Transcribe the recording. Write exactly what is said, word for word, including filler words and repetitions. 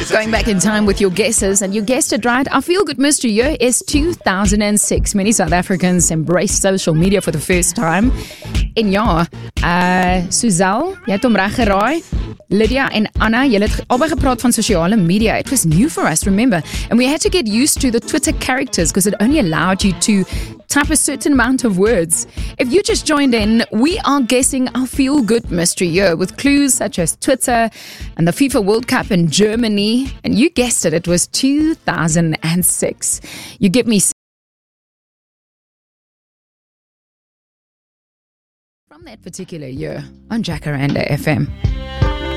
Going back in time with your guesses, and you guessed it right. Our feel-good mystery year is two thousand six. Many South Africans embraced social media for the first time. En ja, uh, Suzelle, jy het hom reg geraai. Lydia en Anna, julle het albei gepraat van sosiale media. It was new for us, remember? And we had to get used to the Twitter characters because it only allowed you to type a certain amount of words. If you just joined in, we are guessing our feel-good mystery year with clues such as Twitter and the FIFA World Cup in Germany. And you guessed it, it was two thousand six. You give me from that particular year on Jacaranda F M.